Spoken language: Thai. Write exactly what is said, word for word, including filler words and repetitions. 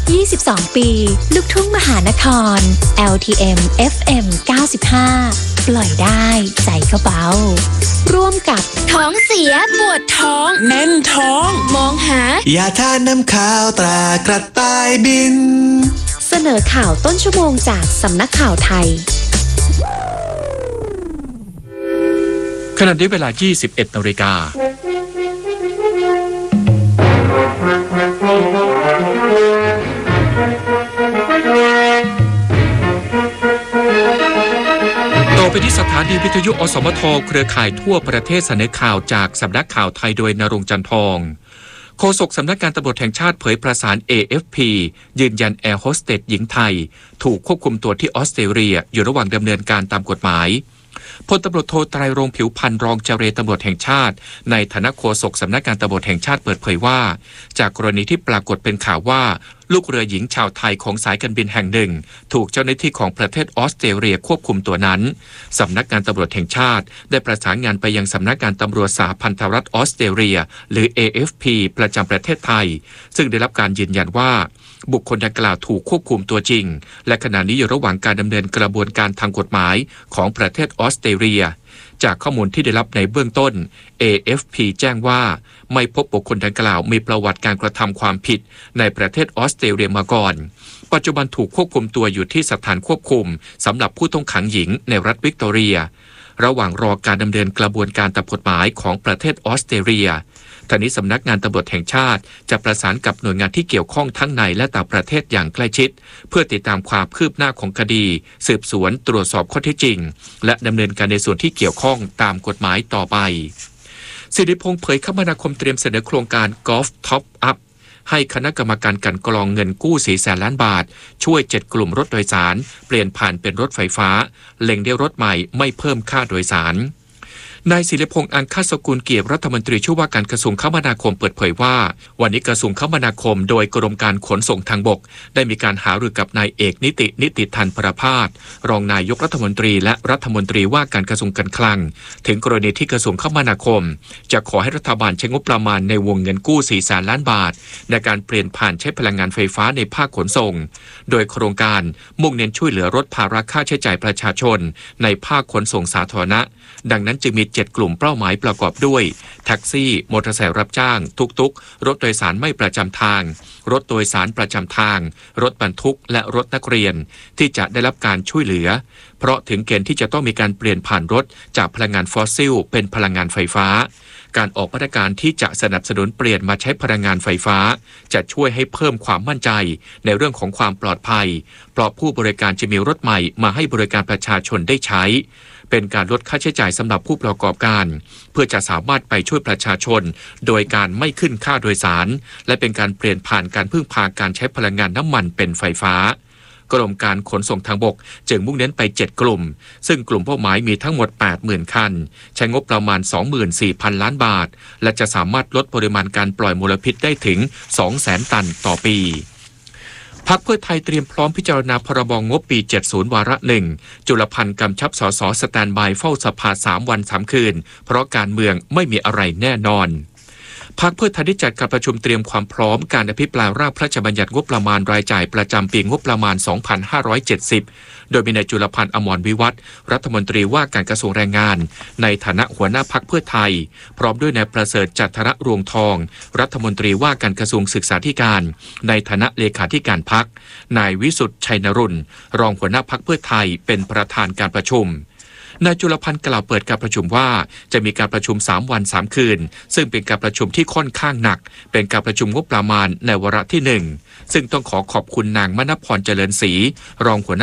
ยี่สิบสอง ปีลูกทุ่งมหานคร แอล ที เอ็ม เอฟ เอ็ม เก้าสิบห้า ปล่อยได้ใจก็เบาร่วมกับท้องเสียปวดท้องแน่นท้องมองหายาทาน้ำข้าวตรากระต่ายบินเสนอข่าวต้นชั่วโมงจากสำนักข่าวไทยขณะนี้เวลา ยี่สิบเอ็ดนาฬิกาต่อไปที่สถานีวิทยุอสมทเครือข่ายทั่วประเทศเสนอข่าวจากสำนักข่าวไทยโดยณรงค์จันทองโฆษกสำนักงานตำรวจแห่งชาติเผยประสาน เอ เอฟ พี ยืนยันแอร์โฮสเตสหญิงไทยถูกควบคุมตัวที่ออสเตรเลียอยู่ระหว่างดำเนินการตามกฎหมายพลตำรวจโทไตรรงค์ผิวพรรณรองเจรตำรวจแห่งชาติในฐานะโฆษกสำนักงานตำรวจแห่งชาติเปิดเผยว่าจากกรณีที่ปรากฏเป็นข่าวว่าลูกเรือหญิงชาวไทยของสายการบินแห่งหนึ่งถูกเจ้าหน้าที่ของประเทศออสเตรเลียควบคุมตัวนั้นสำนักงานตำรวจแห่งชาติได้ประสานงานไปยังสำนักงานตำรวจสหพันธรัฐออสเตรเลียหรือ เอ เอฟ พี ประจำประเทศไทยซึ่งได้รับการยืนยันว่าบุคคลดังกล่าวถูกควบคุมตัวจริงและขณะนี้อยู่ระหว่างการดำเนินกระบวนการทางกฎหมายของประเทศออสเตรเลียจากข้อมูลที่ได้รับในเบื้องต้น เอ เอฟ พี แจ้งว่าไม่พบบุคคลดังกล่าวมีประวัติการกระทำความผิดในประเทศออสเตรเลียมาก่อนปัจจุบันถูกควบคุมตัวอยู่ที่สถานควบคุมสำหรับผู้ต้องขังหญิงในรัฐวิกตอเรียระหว่างรอการดำเนินกระบวนการตามกฎหมายของประเทศออสเตรเลียทางนี้สำนักงานตำรวจแห่งชาติจะประสานกับหน่วยงานที่เกี่ยวข้องทั้งในและต่างประเทศอย่างใกล้ชิดเพื่อติดตามความคืบหน้าของคดีสืบสวนตรวจสอบข้อเท็จจริงและดำเนินการในส่วนที่เกี่ยวข้องตามกฎหมายต่อไปสิริพงษ์เผยคมนาคมเตรียมเสนอโครงการ Golf Top Up ให้คณะกรรมการกลั่นกรองเงินกู้สี่แสนล้านบาทช่วยเจ็ดกลุ่มรถโดยสารเปลี่ยนผ่านเป็นรถไฟฟ้าเล็งได้รถใหม่ไม่เพิ่มค่าโดยสารนายศิริพงษ์อังคสกุลเกียรติรัฐมนตรีช่วยว่าการกระทรวงคมนาคมเปิดเผยว่าวันนี้กระทรวงคมนาคมโดยกรมการขนส่งทางบกได้มีการหารือกับนายเอกนิตินิติธันประภาสรองนายกรัฐมนตรีและรัฐมนตรีว่าการกระทรวงการคลังถึงกรณีที่กระทรวงคมนาคมจะขอให้รัฐบาลใช้งบประมาณในวงเงินกู้สี่แสนล้านบาทในการเปลี่ยนผ่านใช้พลังงานไฟฟ้าในภาคขนส่งโดยโครงการมุ่งเน้นช่วยเหลือลดภาระค่าใช้จ่ายประชาชนในภาคขนส่งสาธารณะดังนั้นจึงมีเจ็ดกลุ่มเป้าหมายประกอบด้วยแท็กซี่มอเตอร์ไซค์รับจ้างตุกๆรถโดยสารไม่ประจำทางรถโดยสารประจำทางรถบรรทุกและรถนักเรียนที่จะได้รับการช่วยเหลือเพราะถึงเกณฑ์ที่จะต้องมีการเปลี่ยนผ่านรถจากพลังงานฟอสซิลเป็นพลังงานไฟฟ้าการออกมาตรการที่จะสนับสนุนเปลี่ยนมาใช้พลังงานไฟฟ้าจะช่วยให้เพิ่มความมั่นใจในเรื่องของความปลอดภัยเพราะผู้บริการจะมีรถใหม่มาให้บริการประชาชนได้ใช้เป็นการลดค่าใช้จ่ายสำหรับผู้ประกอบการเพื่อจะสามารถไปช่วยประชาชนโดยการไม่ขึ้นค่าโดยสารและเป็นการเปลี่ยนผ่านการพึ่งพาการใช้พลังงานน้ำมันเป็นไฟฟ้ากรมการขนส่งทางบกจึงมุ่งเน้นไปเจ็ดกลุ่มซึ่งกลุ่มเป้าหมายมีทั้งหมด แปดหมื่น คันใช้งบประมาณ สองหมื่นสี่พัน ล้านบาทและจะสามารถลดปริมาณการปล่อยมลพิษได้ถึง สองแสน ตันต่อปีพรรคเพื่อไทยเตรียมพร้อมพิจารณาพรบงบปีเจ็ดสิบวาระหนึ่งจุลพันธ์กำชับสสสแตนบายเฝ้าสภาสามวันสามคืนเพราะการเมืองไม่มีอะไรแน่นอนพรรคเพื่อไทยได้จัดการประชุมเตรียมความพร้อมการอภิปรายร่างพระราชบัญญัติงบประมาณรายจ่ายประจำปีงบประมาณ สองพันห้าร้อยเจ็ดสิบ โดยมีนายจุลพันธ์อมรวิวัฒน์รัฐมนตรีว่าการกระทรวงแรงงานในฐานะหัวหน้าพรรคเพื่อไทยพร้อมด้วยนายประเสริฐจันทรรวงทองรัฐมนตรีว่าการกระทรวงศึกษาธิการในฐานะเลขาธิการพรรคนายวิสุทธิ์ชัยนรุนรองหัวหน้าพรรคเพื่อไทยเป็นประธานการประชุมนายจุลพันธ์กล่าวเปิดการประชุมว่าจะมีการประชุมสามวันสามคืนซึ่งเป็นการประชุมที่ค่อนข้างหนักเป็นการประชุมงบประมาณในวาระที่หนึ่งซึ่งต้องขอขอบคุณนางมณพรเจริญศรีรองหัวหน้า